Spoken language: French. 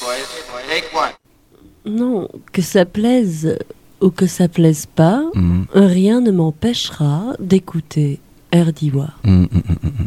Non, que ça plaise ou que ça plaise pas, rien ne m'empêchera d'écouter Erdiwa.